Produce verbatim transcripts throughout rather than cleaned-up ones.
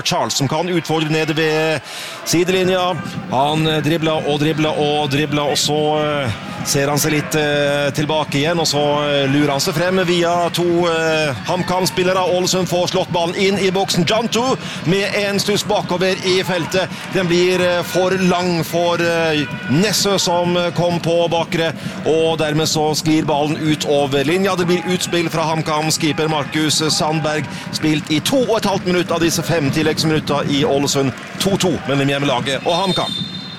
Charles som kan utfordre nede ved sidelinja. Han dribler og dribler og dribler, og så ser han seg litt tilbake igjen, og så lurer han seg frem via to HamKam-spillere. Ålesund får slått ballen inn i boksen. Jantu med en stuss bakover i feltet. Den blir for lang for Nessø som kom på bakre, og dermed så sklir ballen ut over linja. Det blir utspill fra HamKams keeper Markus Sandberg, spilt i to og et halvt minutt av disse fem tilleggsminutter i Ålesund. to to mellom hjemmelaget og HamKam.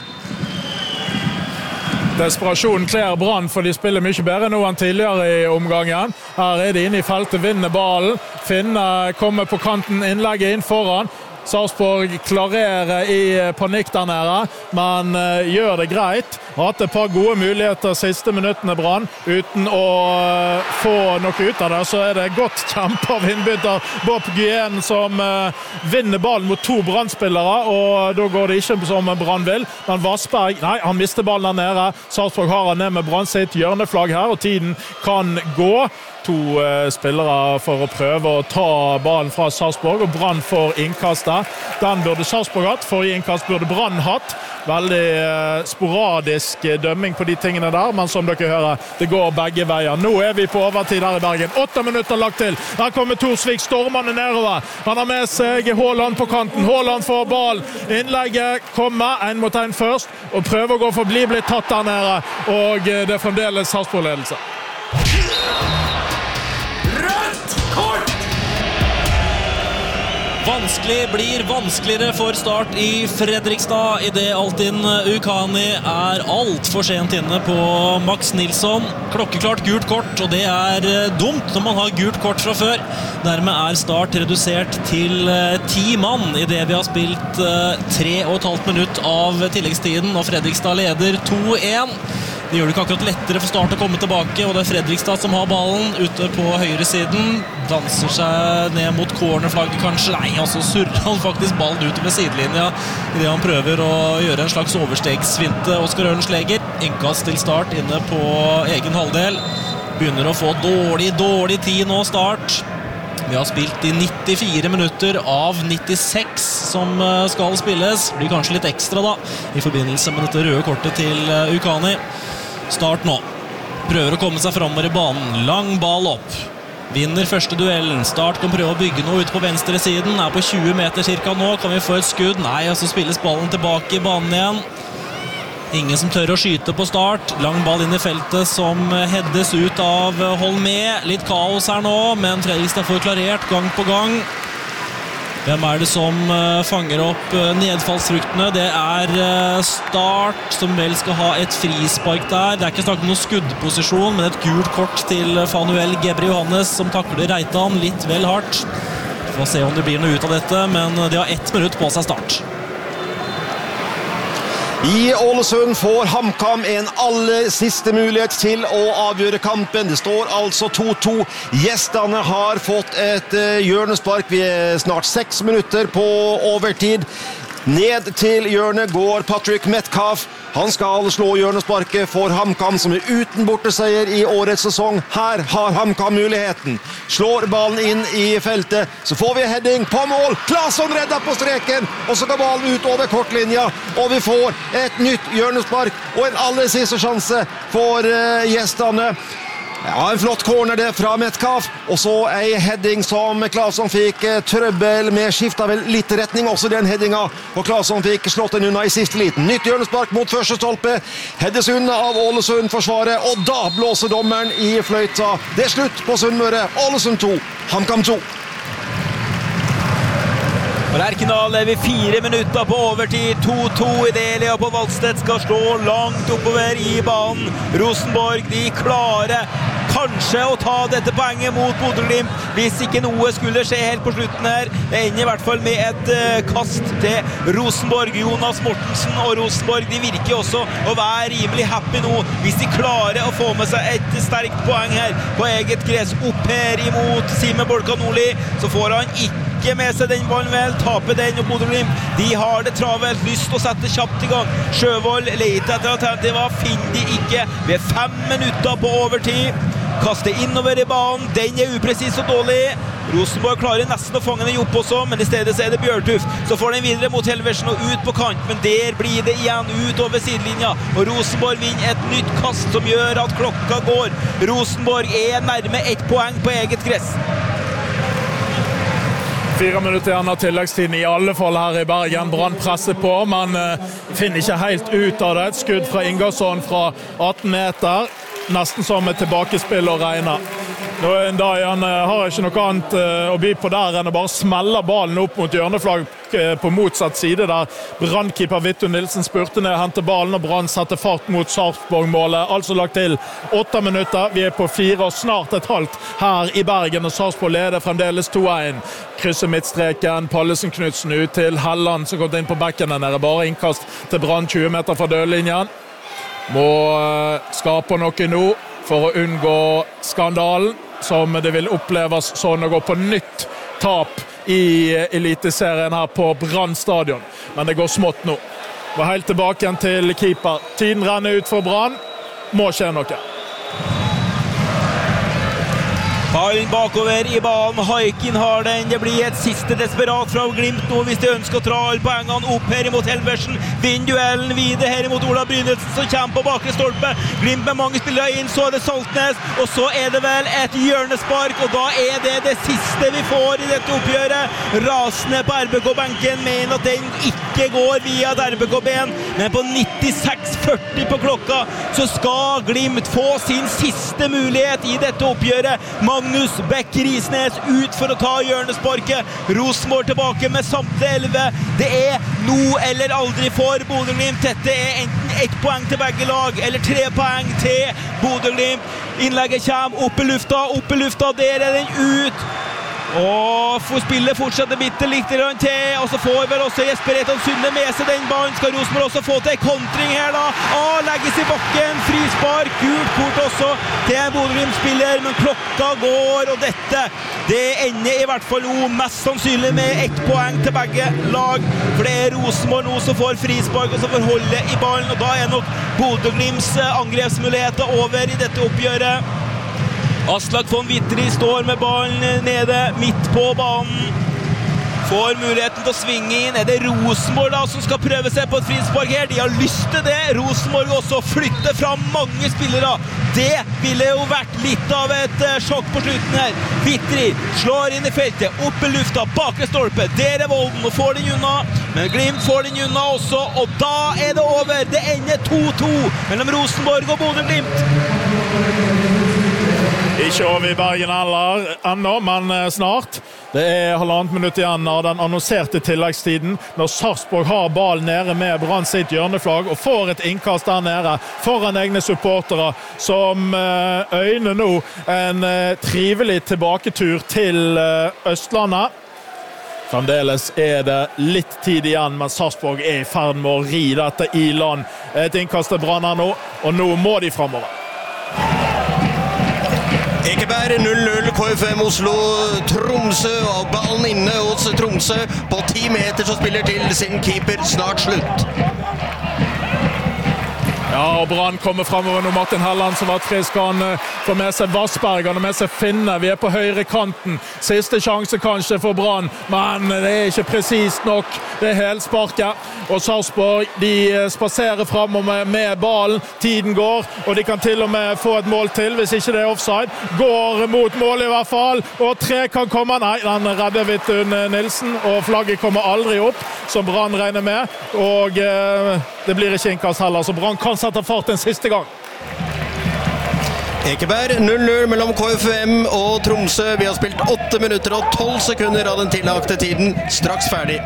Desperasjonen klærer Brann, for de spiller mye bedre nå enn tidligere i omgangen. Her er de inne i feltet, vinner ballen. Finne kommer på kanten, innlegget inn foran. Sarpsborg klarerer i panikk der nede, men uh, gjør det greit. Har hatt et par gode muligheter siste minuttene Brann, uten å uh, få noe ut av det. Så er det godt kjempe av innbytter Bob Guyen som uh, vinner ballen mot to Brann-spillere, og da går det ikke som Brann vil. Men Vassberg, nei, han mister ballen der nede. Sarpsborg har han ned med Brann sitt hjørneflagg her, og tiden kan gå. To uh, spillere for å prøve å ta ballen fra Sarpsborg, og Brann får innkastet. Den burde Sarpsborg hatt, forrige innkast burde Brann hatt. Veldig uh, sporadisk uh, dømming på de tingene der, men som dere hører, det går begge veier. Nå er vi på overtid her i Bergen. Åtte minutter lagt til. Her kommer Torsvik stormende nedover. Han har med seg Haaland på kanten. Haaland får ball. Innlegget kommer, en mot en først, og prøver å gå forbi, blir tatt der nede, og uh, det er fremdeles Sarpsborg-ledelse. Vanskelig blir vanskeligere for Start i Fredrikstad i det Altin Ukani er alt for sent inne på Max Nilsson. Klokkeklart gult kort, og det er dumt når man har gult kort fra før. Dermed er Start redusert til ti mann i det vi har spilt tre og et halvt minutt av tilleggstiden, og Fredrikstad leder to én. Det gjør det ikke akkurat lettere for Start å komme tilbake, og det er Fredrikstad som har ballen ute på høyre siden. Danser seg ned mot cornerflagget kanskje. Nei, altså surrer han faktisk ballen ut med sidelinja i det han prøver å gjøre en slags overstegsvinte. Oskar Ørnsleger, innkast til Start inne på egen halvdel. Begynner å få dårlig, dårlig tid nå Start. Vi har spilt i nittifire minutter av nittiseks som skal spilles. Det blir kanskje litt ekstra da, i forbindelse med dette røde kortet til Ukani. Start nå. Prøver å komme seg fremover i banen. Lang ball opp. Vinner første duellen. Start kan prøve å bygge noe ut på venstre siden. Er på tjue meter cirka nå. Kan vi få et skudd? Nei, og så spilles ballen tilbake i banen igjen. Ingen som tør å skyte på Start. Lang ball inn i feltet som heades ut av Holmé. Litt kaos her nå, men Fredrikstad får klarert gang på gang. Hvem er det som fanger opp nedfallsfruktene? Det er Start som vel skal ha et frispark der. Det er ikke snakket om noen skuddposisjon, men et gult kort til Fanuel Gebre Johannes som takler Reitan litt vel hardt. Vi får se om det blir noe ut av dette, men de har ett minutt på seg Start. I Ålesund får HamKam en aller siste mulighet til å avgjøre kampen. Det står altså to to. Gjestene har fått et hjørnespark. Vi er snart seks minutter på overtid. Ned til hjørnet går Patrick Metcalf. Han skal slå hjørnesparket for HamKam, som er uten borteseier i årets sesong. Her har HamKam muligheten. Slår ballen inn i feltet, så får vi heading på mål. Claesson redder på streken, og så går ballen ut over kortlinja, og vi får et nytt hjørnespark, og en aller siste sjanse for uh, gjestene. Ja, en flott corner det fra Metcalf, og så en heading som Claesson fikk trøbbel med, skiftet vel litt retning også den headinga, og Claesson fikk slått den unna i siste liten. Nytt hjørnespark mot første stolpe, heades unna av Ålesund-forsvaret, og da blåser dommeren i fløyta. Det er slutt på Sunnmøre. Ålesund to, HamKam to. Og Lerkendal er vi fire minutter på overtid, to to i det Lea på Valstedt skal slå langt oppover i banen. Rosenborg, de klarer kanskje å ta dette poenget mot Bodø/Glimt, hvis ikke noe skulle skje helt på slutten her. Det ender i hvert fall med et uh, kast til Rosenborg. Jonas Mortensen og Rosenborg, de virker også å være rimelig happy nå, hvis de klarer å få med seg et sterkt poeng her på eget gress. Opp her imot Simen Bolka Nordli, så får han ikke ikke med seg den ballen vel, taper den, og Bodø/Glimt, de har det travelt, lyst å sette kjapt i gang. Sjøvold leter etter alternativer, finner de ikke. Vi er fem minutter på overtid. kaster innover i banen, den er upresis og dårlig. Rosenborg klarer nesten å fange den opp også, men i stedet så er det Bjørtuft. Så får den videre mot Helversen og ut på kant, men der blir det igjen ut over sidelinja. Og Rosenborg vinner et nytt kast som gjør at klokka går. Rosenborg er nærme ett poeng på eget gress. Fire minutter igjen av tilleggstiden, i alle fall her i Bergen. Brann presser på, men uh, finner ikke helt ut av det. Et skudd fra Ingersson fra atten meter, nesten som et tilbakespill å regne. Nå en dag igjen uh, har jeg ikke noe annet uh, å by på der enn å bare smelle ballen opp mot hjørneflagg uh, på motsatt side der. Brannkeeper Vittu Nilsen spurte ned, hente ballen, og Brann setter fart mot Sarpsborg-målet. Altså lagt til åtte minutter. Vi er på fire og snart et halvt her i Bergen, og Sarpsborg leder fremdeles to én. Krysser midtstreken, Pallesen Knudsen ut til Helland, som går inn på bekken der nede. Bare innkast til Brann tjue meter fra dødlinjen. Må uh, skape noe nå for å unngå skandalen, som det vil oppleves sånn å gå på nytt tap i eliteserien her på Brann stadion. Men det går smått nå. Var helt tilbake igjen til keeper. Tiden renner ut for Brann. Må skje noe. Ballen bakover i banen, Haikin har den. Det blir et siste desperat fra Glimt nå hvis de ønsker å dra alle poengene opp her imot Helversen. Vinn duellen videre her imot Ola Brynildsen som kommer på bakre stolpe. Glimt med mange spillere inn, så er det Saltnes, og så er det vel et hjørnespark, og da er det det siste vi får i dette oppgjøret. Rasende på R B K-benken mener at den ikke går via R B K-ben, men på nittiseks førti på klokka så skal Glimt få sin siste mulighet i dette oppgjøret. Magnus Bæk Risnes ut for å ta hjørnesparket. Rosenborg tilbake med samtlige elleve. Det er nå eller aldri for Bodø-Glimt. Dette er enten ett poeng til begge lag, eller tre poeng til Bodø-Glimt. Innlegget kommer opp i lufta, opp i lufta, der er den ut. Og får spille fortsatt bitte litt til, og så får vel også Jesper Eton Sunde med seg den banen. Skal Rosenborg også få til kontring her da? Å, legges i bakken, frispark, gult kort også til Bodø-Glimt-spiller, men klokka går, og dette, det ender i hvert fall nå mest sannsynlig med ett poeng til begge lag, for det er Rosenborg nå som får frispark, og så får holde i ballen, og da er nok Bodø-Glimts angrepsmuligheter over i dette oppgjøret. Aslak von Wittry står med ballen nede midt på banen. Får muligheten til å svinge inn. Er det Rosenborg da som skal prøve seg på et frispark her? De har lyst til det. Rosenborg også flytter fram mange spillere. Det ville jo vært litt av et sjokk på slutten her. Wittry slår inn i feltet, opp i lufta, bakre stolpe. Der er Volden og får den unna. Men Glimt får den unna også, og da er det over. Det ender to to mellom Rosenborg og Bodø-Glimt. Ikke over i Bergen heller ennå, men snart. Det er halvannet minutt igjen av den annonserte tilleggstiden, når Sarpsborg har ball nede med Brann sitt hjørneflagg og får et innkast der nede foran egne supportere, som øyner nå en trivelig tilbaketur til Østlandet. Fremdeles er det litt tid igjen, men Sarpsborg er i ferd med å ri dette i land. Et innkast til Brann her nå, og nå må de fremover. Ekeberg null null, K F M Oslo, Tromsø, og ballen inne hos Tromsø. På ti meter så spiller til sin keeper, snart slutt. Ja, og Brann kommer fremover nå. Martin Helland som var frisk, han får med seg Vassberg, han har med seg Finne. Vi er på høyre kanten. Siste sjanse kanskje for Brann, men det er ikke presist nok. Det er helsparket. Og Sarpsborg, de spaserer fremover med ballen. Tiden går, og de kan til og med få et mål til, hvis ikke det er offside. Går mot mål i hvert fall, og tre kan komme. Nei, den redder Vidtun Nilsen, og flagget kommer aldri opp, som Brann regner med. Og eh, det blir ikke innkast heller, så Brann kan sette fart en siste gang. Ekeberg null null mellom K F M og Tromsø. Vi har spilt åtte minutter og tolv sekunder av den tillagte tiden. Straks ferdig.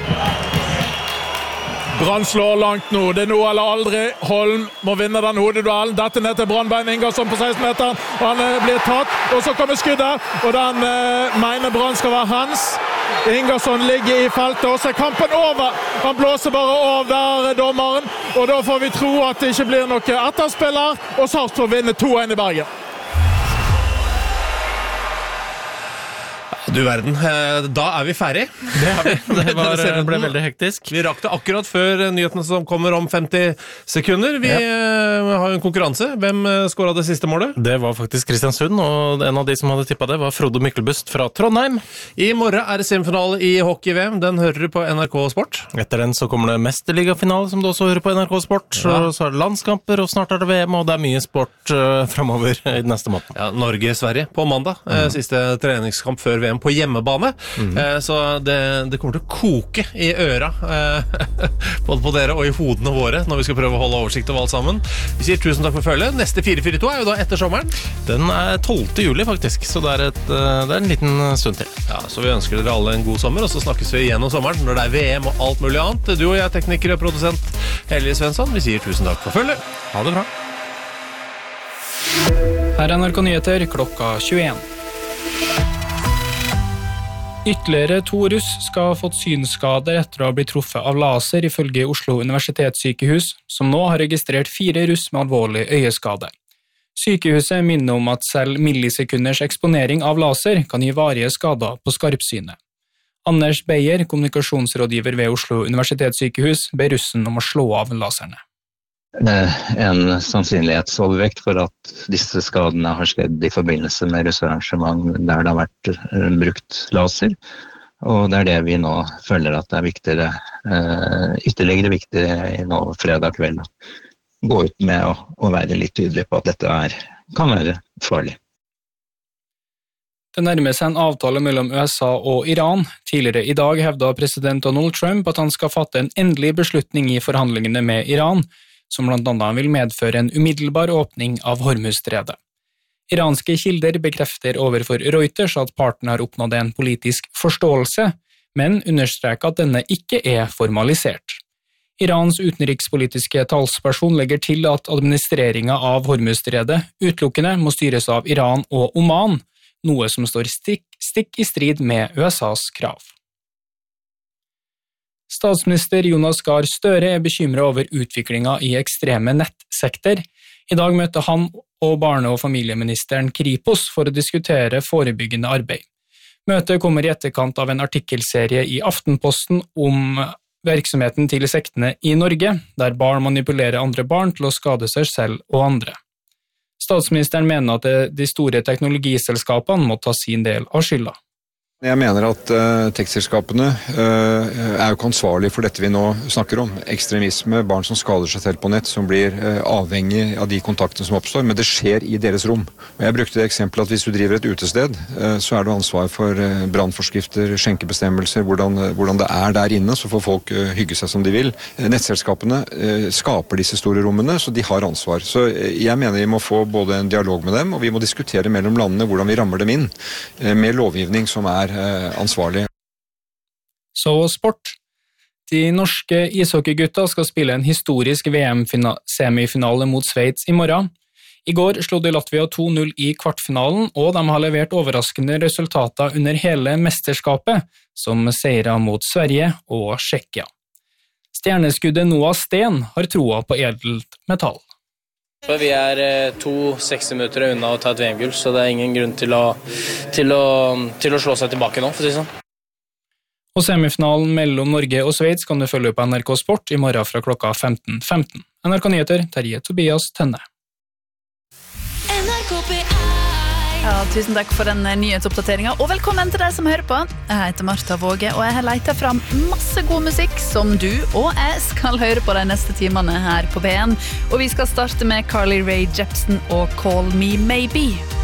Brann slår langt nå. Det er nå eller aldri. Holm må vinne den hodeduellen. Dette ned til Brannbein Ingersson på seksten meter. Han blir tatt, og så kommer skuddet. Og den eh, mener Brann skal være hans. Ingersson ligger i feltet, og så er kampen over. Han blåser bare av der, dommeren. Og da får vi tro at det ikke blir noe etterspiller, og Sarpsborg vinner to én i Bergen. Du Du verden, da er vi ferdig. Det er vi. Det var, ble veldig hektisk. Vi rakk det akkurat før nyhetene som kommer om femti sekunder. Vi ja. har en konkurranse. Hvem skåret det siste målet? Det var faktisk Kristiansund, og en av de som hadde tippet det var Frode Myklebust fra Trondheim. I morgen er det semifinale i hockey-V M. Den hører du på N R K Sport. Etter den så kommer det mesterligafinale, som du også hører på N R K Sport. Ja. Og så er det landskamper, og snart er det V M, og det er mye sport uh, fremover i den neste måten. Ja, Norge-Sverige på mandag. Mm. Siste treningskamp før V M på hjemmebane. Mm. Så det, det kommer til å koke i øra både på dere og i hodene våre når vi skal prøve å holde oversikt over alt sammen. Vi sier tusen takk for følget. Neste fire fire to er jo da etter sommeren. Den er tolvte juli faktisk, så det er, et, det er en liten stund til. Ja, så vi ønsker dere alle en god sommer, og så snakkes vi igjen om sommeren når det er V M og alt mulig annet. Du og jeg, tekniker og produsent Helge Svensson, vi sier tusen takk for følget. Ha det bra. Her er N R K Nyheter klokka tjueen. Ytterligere to russ skal ha fått synskader etter å ha blitt truffet av laser ifølge Oslo universitetssykehus, som nå har registrert fire russ med alvorlig øyeskade. Sykehuset minner om at selv millisekunders eksponering av laser kan gi varige skader på skarpsynet. Anders Beyer, kommunikasjonsrådgiver ved Oslo universitetssykehus, ber russen om å slå av laserne. En sannsynlighetsovervekt for at disse skadene har skjedd i forbindelse med russearrangement der det har vært brukt laser, og det er det vi nå føler at det er viktigere, ytterligere viktigere nå fredag kveld, å gå ut med å, å være litt tydelig på at dette er, kan være farlig. Det nærmer seg en avtale mellom U S A og Iran. Tidligere i dag hevdet president Donald Trump at han skal fatte en endelig beslutning i forhandlingene med Iran, som blant annet vil medføre en umiddelbar åpning av Hormuzstredet. Iranske kilder bekrefter overfor Reuters at parten har oppnådd en politisk forståelse, men understreker at denne ikke er formalisert. Irans utenrikspolitiske talsperson legger til at administreringen av Hormuzstredet utelukkende må styres av Iran og Oman, noe som står stikk, stikk i strid med U S A's krav. Statsminister Jonas Gahr Støre er bekymret over utviklingen i ekstreme nettsekter. I dag møtte han og barne- og familieministeren Kripos for å diskutere forebyggende arbeid. Møtet kommer i etterkant av en artikkelserie i Aftenposten om virksomheten til sektene i Norge, der barn manipulerer andre barn til å skade seg selv og andre. Statsministeren mener at de store teknologiselskapene må ta sin del av skylda. Jeg mener at uh, tekstselskapene uh, er jo ikke ansvarlige for dette vi nå snakker om. Ekstremisme, barn som skader seg selv på nett, som blir uh, avhengig av de kontaktene som oppstår, men det skjer i deres rom. Og jeg brukte det eksempelet at hvis du driver et utested, uh, så er du ansvar for uh, brannforskrifter, skjenkebestemmelser, hvordan, uh, hvordan det er der inne, så får folk uh, hygge seg som de vil. Uh, nettselskapene uh, skaper disse store rommene, så de har ansvar. Så uh, jeg mener vi må få både en dialog med dem, og vi må diskutere mellom landene hvordan vi rammer dem inn, uh, med lovgivning som er ansvarlig. Så sport. De norske ishockeygutta skal spille en historisk V M-semifinale mot Sveits i morgen. I går slo de Latvia to null i kvartfinalen, og de har levert overraskende resultater under hele mesterskapet, som seirer mot Sverige og Tsjekkia. Stjerneskuddet Noah Sten har troa på edelt metall. Vi er to seksti minutter unna å ta et V M-gull, så det er ingen grunn til å, til å, til å slå seg tilbake nå, for å si sånn. Og semifinalen mellom Norge og Sveits kan du følge på N R K Sport i morgen fra klokka femten femten. N R K Nyheter, Terje Tobias Tønne. Ja, tusen takk for den nyhetsoppdateringen, og velkommen til deg som hører på. Jeg heter Martha Våge, og jeg har letet fram masse god musikk som du og jeg skal høre på de neste timene her på B N. Og vi skal starte med Carly Rae Jepsen og Call Me Maybe.